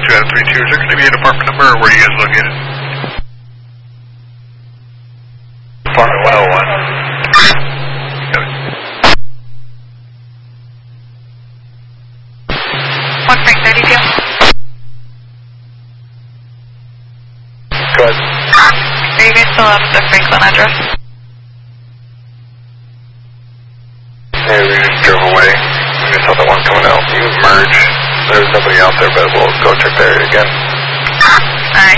2 out of 32. Is there going to be an apartment number, or where are you guys located? Apartment 101. Got it. 1 Frank 32. Go ahead. Are you guys still at the Franklin address? Yeah, we just drove away. We just saw the one coming out. You merge. There's nobody out there, but we'll go check there again. Alright.